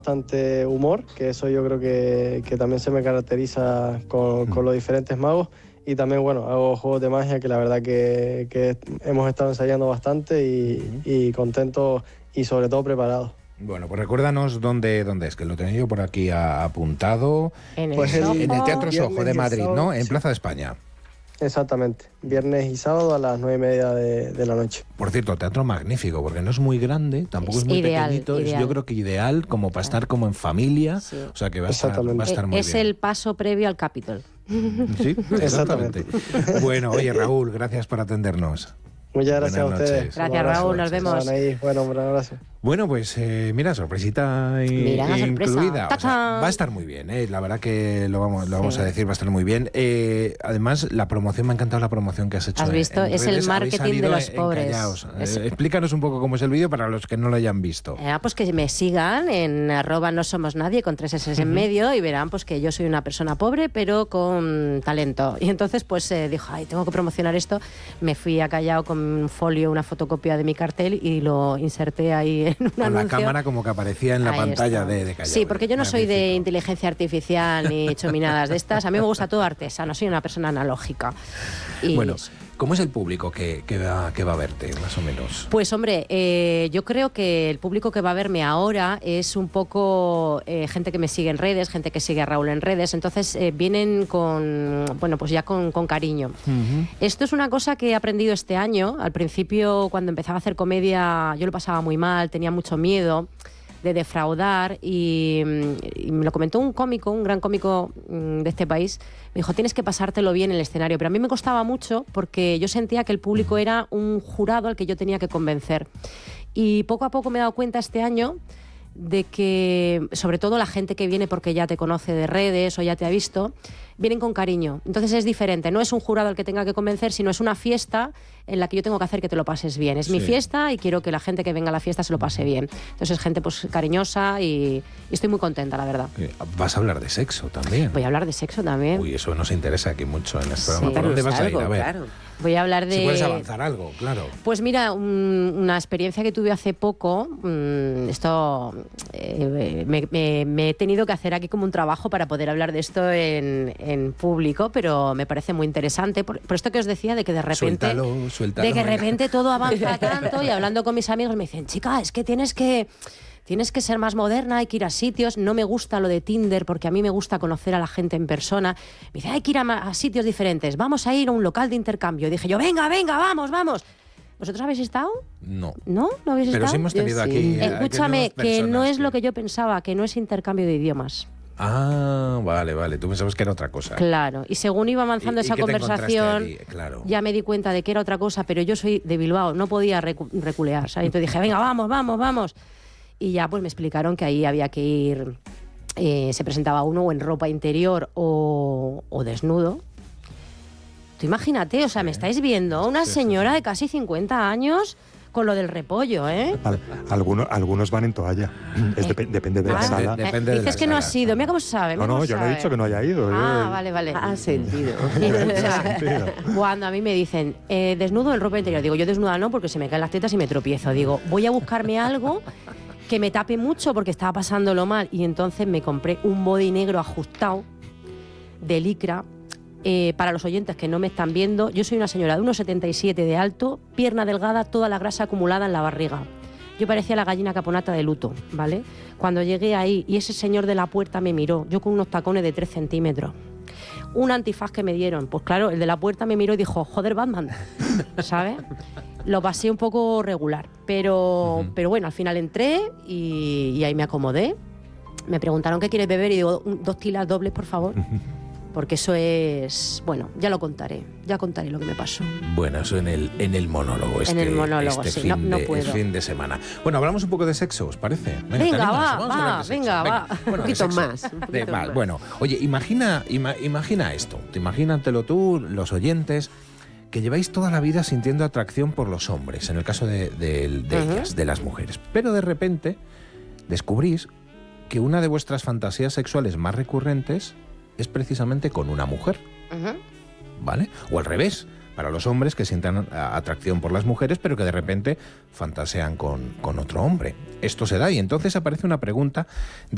bastante humor, que eso yo creo que también se me caracteriza con los diferentes magos. Y también, bueno, hago juegos de magia que la verdad que hemos estado ensayando bastante y contentos y sobre todo preparados. Bueno, pues recuérdanos dónde es, que lo tenía yo por aquí apuntado. En el, Pues en el Teatro Viernes Soho de y Madrid, sábado, ¿no? En sí. Plaza de España. Exactamente, viernes y sábado a las 9:30 de la noche. Por cierto, teatro magnífico, porque no es muy grande, tampoco es muy ideal, pequeñito, es ideal. yo creo que ideal como para estar como en familia, Sí. o sea que va a estar muy es bien. el paso previo al Capitol. Sí, exactamente. Bueno, oye Raúl, gracias por atendernos. Muchas gracias Buenas a ustedes. noches. Gracias, Un abrazo. Raúl, nos vemos. Ahí. Bueno, un abrazo. Bueno, pues mira, sorpresita Mira, una sorpresa. incluida. O sea, ¡Tachán! va a estar muy bien, la verdad que lo vamos a decir, va a estar muy bien. Además, la promoción, me ha encantado la promoción que has hecho. ¿Has visto? en Es el redes. Habéis marketing de salido los pobres. encallaos. Es- Explícanos un poco cómo es el vídeo para los que no lo hayan visto. Pues que me sigan en @nosomosnadie con 3 S en medio y verán pues que yo soy una persona pobre pero con talento. Y entonces pues dijo, ay, tengo que promocionar esto. Me fui a Callao con un folio, una fotocopia de mi cartel y lo inserté ahí en un Con anuncio. la cámara como que aparecía en la Ahí pantalla está. de Callao. Sí, porque yo no soy de Magnífico. inteligencia artificial ni chominadas de estas. A mí me gusta todo artesano, soy una persona analógica. Y Bueno, ¿cómo es el público que va a verte, más o menos? pues hombre, yo creo que el público que va a verme ahora es un poco gente que me sigue en redes, gente que sigue a Raúl en redes, entonces vienen con, bueno, pues ya con cariño. Esto es una cosa que he aprendido este año. Al principio, cuando empezaba a hacer comedia, yo lo pasaba muy mal, tenía mucho miedo de defraudar y me lo comentó un cómico, un gran cómico de este país. Me dijo, tienes que pasártelo bien en el escenario, pero a mí me costaba mucho porque yo sentía que el público era un jurado al que yo tenía que convencer. Y poco a poco me he dado cuenta este año de que, sobre todo la gente que viene porque ya te conoce de redes o ya te ha visto, vienen con cariño. Entonces es diferente, no es un jurado al que tenga que convencer, sino es una fiesta en la que yo tengo que hacer que te lo pases bien. Es mi fiesta y quiero que la gente que venga a la fiesta se lo pase bien. Entonces es gente pues cariñosa y estoy muy contenta, la verdad. Vas a hablar de sexo también. Voy a hablar de sexo también. Uy, eso nos interesa aquí mucho en este Sí. programa. ¿Por dónde vas a ir? A ver. Claro. Voy a hablar de... Si puedes avanzar algo, claro. Pues mira, una experiencia que tuve hace poco, esto me he tenido que hacer aquí como un trabajo para poder hablar de esto en público, pero me parece muy interesante. Por esto que os decía de que de repente... Suéltalo. De que de repente todo avanza tanto y hablando con mis amigos me dicen, chica, es que tienes que ser más moderna, hay que ir a sitios. No me gusta lo de Tinder porque a mí me gusta conocer a la gente en persona. Me dice, hay que ir a sitios diferentes, vamos a ir a un local de intercambio. Y dije yo, venga, vamos. ¿Vosotros habéis estado? No. ¿No? ¿No habéis Pero estado? sí hemos tenido Yo sí. aquí... Escúchame, aquí que no personas es lo que yo pensaba, que no es intercambio de idiomas. Ah, vale. Tú pensabas que era otra cosa. Claro, y según iba avanzando ¿Y esa qué te encontraste conversación, allí? Claro. ya me di cuenta de que era otra cosa, pero yo soy de Bilbao, no podía reculear, ¿sabes? Entonces dije, venga, vamos. Y ya pues me explicaron que ahí había que ir, se presentaba uno o en ropa interior o desnudo. Tú imagínate, o sea, me estáis viendo una señora de casi 50 años con lo del repollo, ¿eh? Algunos van en toalla. Depende de la sala. Depende de Dices la que no has sala. ido, mira cómo sabe. mira No, cómo yo no he sabe. dicho que no haya ido. Ah, vale. Ha sentido. Cuando a mí me dicen desnudo en ropa interior, digo yo desnuda no porque se me caen las tetas y me tropiezo. Digo, voy a buscarme algo que me tape mucho porque estaba pasándolo mal. Y entonces me compré un body negro ajustado de licra. Para los oyentes que no me están viendo, yo soy una señora de 1,77 de alto, pierna delgada, toda la grasa acumulada en la barriga. Yo parecía la gallina caponata de luto, ¿vale? Cuando llegué ahí y ese señor de la puerta me miró, yo con unos tacones de 3 centímetros, un antifaz que me dieron, pues claro, el de la puerta me miró y dijo, joder, Batman, ¿sabes? Lo pasé un poco regular, pero bueno, al final entré y ahí me acomodé. Me preguntaron qué quieres beber y digo, 2 tilas dobles, por favor. Porque eso es... Bueno, ya contaré lo que me pasó. Bueno, eso en el monólogo. En el monólogo, sí, no puedo. Fin de semana. Bueno, hablamos un poco de sexo, ¿os parece? Venga, ¿te animas? va, Vamos a hablar de sexo. va. Bueno, Un de poquito sexo. más. Bueno, oye, imagina esto. Imagínatelo tú, los oyentes, que lleváis toda la vida sintiendo atracción por los hombres, en el caso de ellas, de las mujeres. Pero de repente descubrís que una de vuestras fantasías sexuales más recurrentes es precisamente con una mujer, ¿vale? O al revés, para los hombres que sientan atracción por las mujeres, pero que de repente fantasean con otro hombre. Esto se da y entonces aparece una pregunta